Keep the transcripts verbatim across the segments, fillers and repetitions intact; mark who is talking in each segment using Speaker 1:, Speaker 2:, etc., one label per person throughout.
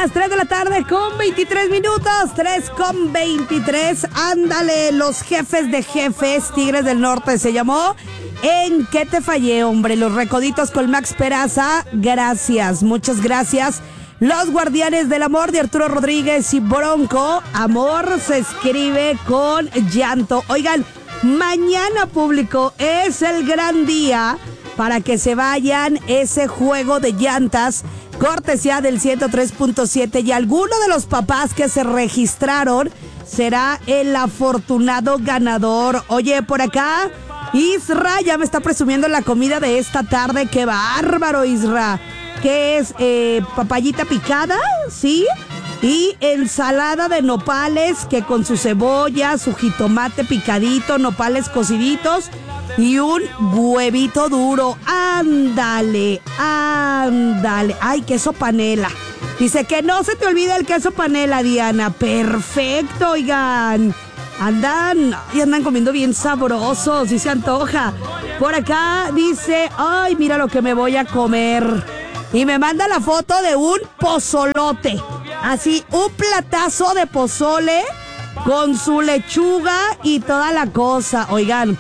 Speaker 1: las tres de la tarde con veintitrés minutos, tres con veintitrés. Ándale, los jefes de jefes, Tigres del Norte se llamó. ¿En qué te fallé, hombre? Los Recoditos con Max Peraza, gracias, muchas gracias. Los Guardianes del Amor de Arturo Rodríguez y Bronco, amor se escribe con llanto. Oigan, mañana, público, es el gran día para que se vayan ese juego de llantas, cortesía del ciento tres punto siete, y alguno de los papás que se registraron será el afortunado ganador. Oye, por acá, Isra ya me está presumiendo la comida de esta tarde. ¡Qué bárbaro, Isra! ¿Qué es? Eh, papayita picada, ¿sí? Y ensalada de nopales, que con su cebolla, su jitomate picadito, nopales cociditos y un huevito duro. Ándale, ándale. Ay, queso panela. Dice que no se te olvide el queso panela, Diana. Perfecto, oigan. Andan, y andan comiendo bien sabrosos, y se antoja. Por acá dice, ay, mira lo que me voy a comer. Y me manda la foto de un pozolote. Así, un platazo de pozole con su lechuga y toda la cosa. Oigan,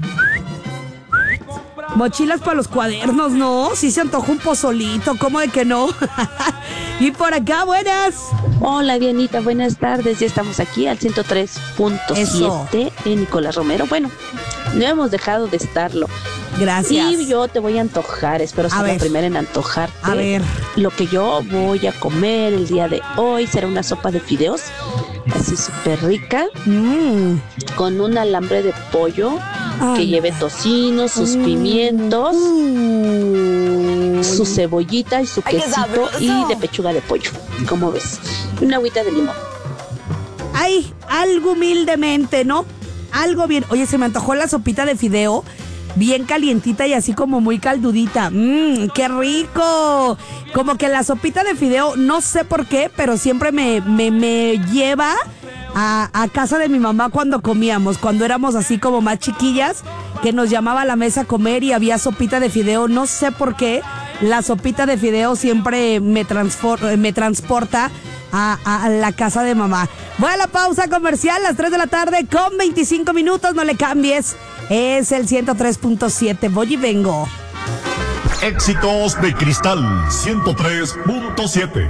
Speaker 1: mochilas para los cuadernos, ¿no? Sí se antoja un pozolito, ¿cómo de que no? Y por acá, buenas.
Speaker 2: Hola, Dianita, buenas tardes. Ya estamos aquí al ciento tres punto siete en Nicolás Romero. Bueno, no hemos dejado de estarlo.
Speaker 1: Gracias.
Speaker 2: Y yo te voy a antojar, espero ser la primera en antojarte.
Speaker 1: A ver.
Speaker 2: Lo que yo voy a comer el día de hoy será una sopa de fideos, así súper rica, mm. con un alambre de pollo Ay. que lleve tocino, sus mm. pimientos, mm. su cebollita y su quesito y de pechuga de pollo. ¿Cómo ves? Una agüita de limón.
Speaker 1: Ay, algo humildemente, ¿no? Algo bien. Oye, se me antojó la sopita de fideo. Bien calientita y así como muy caldudita. Mmm, qué rico. Como que la sopita de fideo, no sé por qué, pero siempre me, me, me lleva a, a casa de mi mamá cuando comíamos, cuando éramos así como más chiquillas, que nos llamaba a la mesa a comer y había sopita de fideo. No sé por qué, la sopita de fideo siempre me, transfor- me transporta a, a, a la casa de mamá. Voy a la pausa comercial, las tres de la tarde con veinticinco minutos, no le cambies. Es el ciento tres punto siete, voy y vengo.
Speaker 3: Éxitos de Cristal ciento tres punto siete.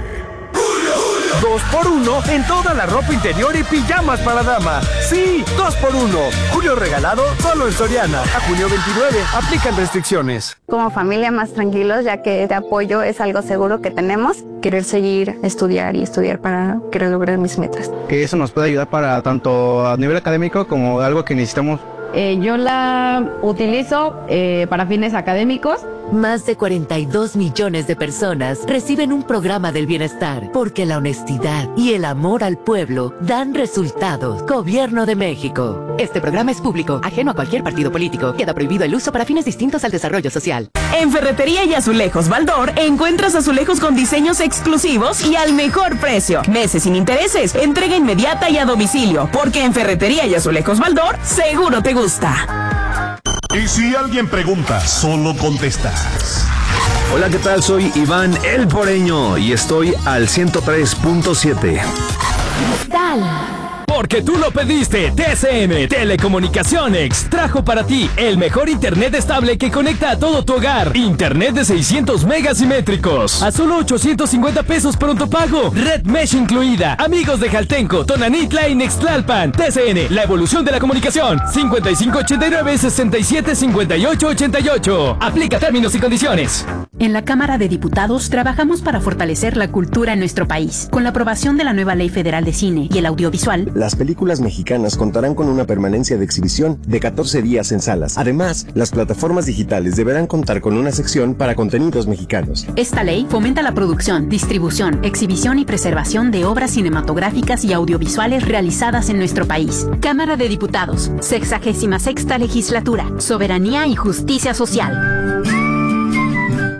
Speaker 4: Dos por uno en toda la ropa interior y pijamas para dama. Sí, dos por uno. Julio regalado solo en Soriana. A junio veintinueve, aplican restricciones.
Speaker 5: Como familia más tranquilos, ya que este apoyo es algo seguro que tenemos. Querer seguir, estudiar y estudiar para querer lograr mis metas.
Speaker 6: Que eso nos puede ayudar para tanto a nivel académico como algo que necesitamos.
Speaker 7: Eh, yo la utilizo eh, para fines académicos.
Speaker 8: Más de cuarenta y dos millones de personas reciben un programa del bienestar porque la honestidad y el amor al pueblo dan resultados. Gobierno de México. Este programa es público, ajeno a cualquier partido político. Queda prohibido el uso para fines distintos al desarrollo social.
Speaker 9: En Ferretería y Azulejos Baldor encuentras azulejos con diseños exclusivos y al mejor precio. Meses sin intereses, entrega inmediata y a domicilio, porque en Ferretería y Azulejos Baldor seguro te gusta.
Speaker 3: Y si alguien pregunta, solo contestas.
Speaker 10: Hola, ¿qué tal? Soy Iván El Poreño y estoy al ciento tres punto siete.
Speaker 11: Cristal. Porque tú lo pediste, T C M Telecomunicaciones trajo para ti el mejor internet estable que conecta a todo tu hogar. Internet de seiscientos megas simétricos a solo ochocientos cincuenta pesos pronto pago. Red Mesh incluida. Amigos de Jaltenco, Tonanitla y Nextlalpan. T C N, la evolución de la comunicación. cincuenta y cinco ochenta y nueve, sesenta y siete, cincuenta y ocho ochenta y ocho. Aplica términos y condiciones.
Speaker 12: En la Cámara de Diputados trabajamos para fortalecer la cultura en nuestro país. Con la aprobación de la nueva Ley Federal de Cine y el Audiovisual,
Speaker 13: las películas mexicanas contarán con una permanencia de exhibición de catorce días en salas. Además, las plataformas digitales deberán contar con una sección para contenidos mexicanos.
Speaker 12: Esta ley fomenta la producción, distribución, exhibición y preservación de obras cinematográficas y audiovisuales realizadas en nuestro país. Cámara de Diputados, sexagésima sexta legislatura, soberanía y justicia social.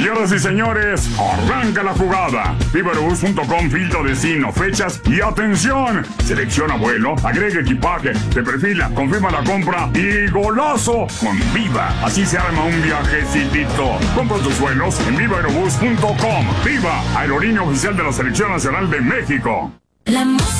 Speaker 14: Señoras y señores, arranca la jugada. Viva Aerobús punto com, filtro destino, fechas y atención. Selecciona vuelo, agrega equipaje, te perfila, confirma la compra y golazo con Viva. Así se arma un viajecitito. Compra tus vuelos en Viva Aerobús punto com. Viva, aerolínea oficial de la Selección Nacional de México.
Speaker 15: La música